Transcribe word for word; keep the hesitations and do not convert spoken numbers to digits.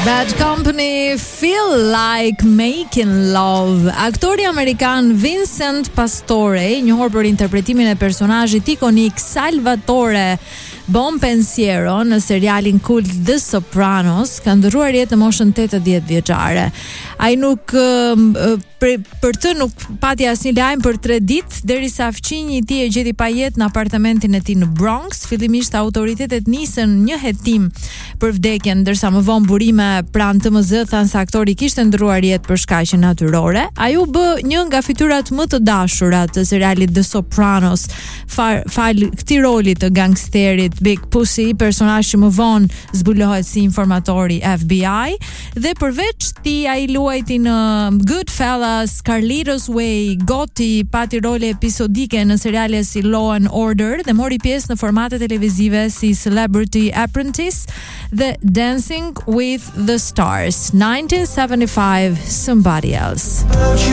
Bad Company, Feel Like Making Love. Aktori amerikan Vincent Pastore, i njohur për interpretimin e personazhit ikonik Salvatore Bonpensiero në serialin kult The Sopranos, ka ndërruar jetë në moshën tetëdhjetë vjeçare. Ai nuk për, për të nuk pati asnjë lajm për tre ditë, derisa fëmijë i tij e gjeti pa jetë në apartamentin e tij në Bronx. Fillimisht autoritetet nisën një hetim për vdekjen, ndërsa më vonë burime pranë T M Z thanë se aktori kishte ndërruar jetë për shkaqe natyrore. Ai u bë një nga fytyrat më të dashura të serialit The Sopranos, fal, fal këtij roli të gangsterit Big Pussy, personazh që më vonë zbulohet si informatori F B I, dhe përveç ti ai luajti në Goodfellas, Carlitos Way, Gotti, pati role episodike në seriale si Law and Order dhe mori pjesë në formate televizive si Celebrity Apprentice dhe Dancing with the Stars. nineteen seventy-five, Somebody Else.